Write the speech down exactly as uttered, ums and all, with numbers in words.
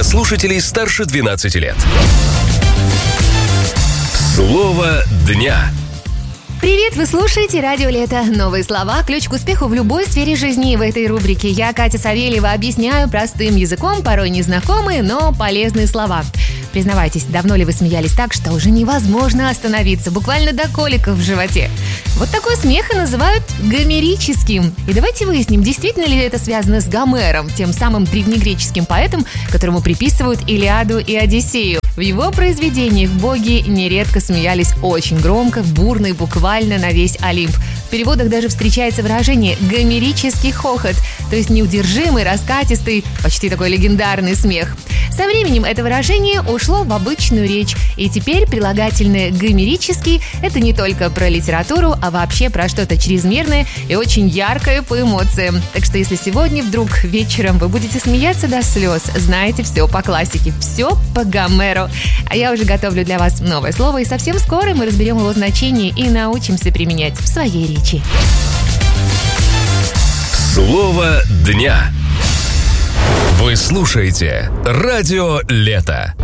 слушателей старше двенадцати лет. Слово дня. Привет, вы слушаете «Радио Лето». Новые слова – ключ к успеху в любой сфере жизни. В этой рубрике я, Катя Савельева, объясняю простым языком порой незнакомые, но полезные слова. Признавайтесь, давно ли вы смеялись так, что уже невозможно остановиться, буквально до коликов в животе? Вот такой смех и называют гомерическим. И давайте выясним, действительно ли это связано с Гомером, тем самым древнегреческим поэтом, которому приписывают Илиаду и Одиссею. В его произведениях боги нередко смеялись очень громко, бурно и буквально на весь Олимп. В переводах даже встречается выражение «гомерический хохот», то есть неудержимый, раскатистый, почти такой легендарный смех. Со временем это выражение ушло в обычную речь, и теперь прилагательное «гомерический» — это не только про литературу, а вообще про что-то чрезмерное и очень яркое по эмоциям. Так что если сегодня вдруг вечером вы будете смеяться до слез, знаете, все по классике, все по Гомеру. А я уже готовлю для вас новое слово, и совсем скоро мы разберем его значение и научимся применять в своей речи. Слово дня. Вы слушаете «Радио Лето».